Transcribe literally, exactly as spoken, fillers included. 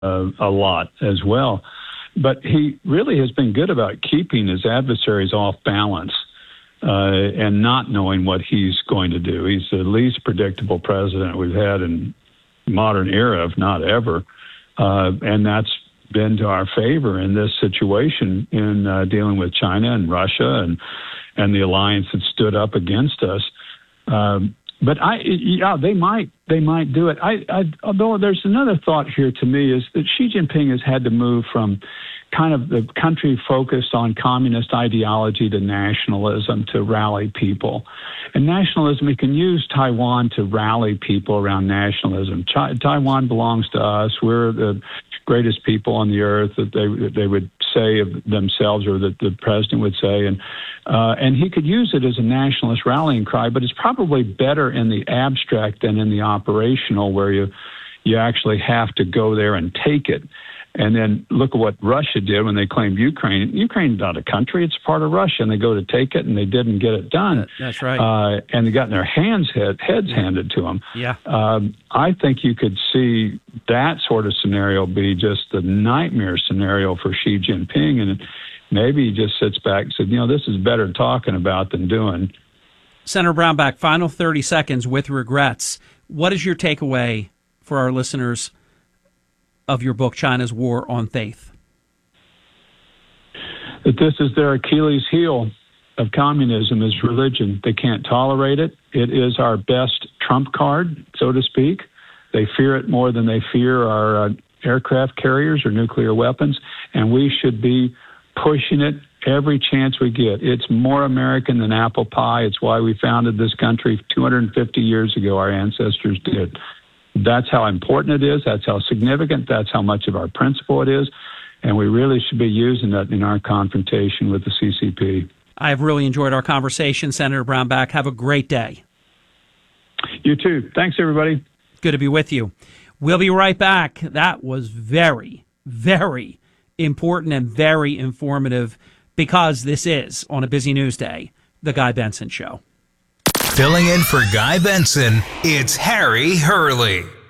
uh, a lot as well. But he really has been good about keeping his adversaries off balance uh, and not knowing what he's going to do. He's the least predictable president we've had in modern era, if not ever. Uh, and that's been to our favor in this situation in uh, dealing with China and Russia and and the alliance that stood up against us. Um, but I, yeah, they might they might do it. I, I, although there's another thought here to me is that Xi Jinping has had to move from kind of the country focused on communist ideology to nationalism to rally people. And nationalism, we can use Taiwan to rally people around nationalism. Chi- Taiwan belongs to us. We're the greatest people on the earth, that they that they would say of themselves, or that the president would say. And uh, and he could use it as a nationalist rallying cry, but it's probably better in the abstract than in the operational, where you you actually have to go there and take it. And then look at what Russia did when they claimed Ukraine. Ukraine's not a country; it's part of Russia, and they go to take it, and they didn't get it done. That's right. Uh, and they got their hands head, heads yeah. handed to them. Yeah. Um, I think you could see that sort of scenario be just the nightmare scenario for Xi Jinping, and maybe he just sits back and said, "You know, this is better talking about than doing." Senator Brownback, final thirty seconds with regrets. What is your takeaway for our listeners of your book, China's War on Faith? That this is their Achilles heel of communism, is religion. They can't tolerate it. It is our best trump card, so to speak. They fear it more than they fear our uh, aircraft carriers or nuclear weapons, and we should be pushing it every chance we get. It's more American than apple pie. It's why we founded this country two hundred fifty years ago, our ancestors did. That's how important it is. That's how significant. That's how much of our principle it is. And we really should be using that in our confrontation with the C C P. I have really enjoyed our conversation, Senator Brownback. Have a great day. You too. Thanks, everybody. Good to be with you. We'll be right back. That was very, very important and very informative, because this is, on a busy news day, The Guy Benson Show. Filling in for Guy Benson, it's Harry Hurley.